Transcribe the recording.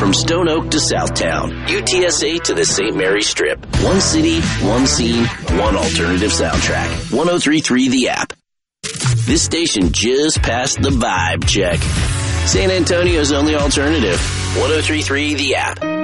From Stone Oak to Southtown, UTSA to the St. Mary Strip. One city, one scene, one alternative soundtrack. 103.3 The App. This station just passed the vibe check. San Antonio's only alternative. 103.3 The App.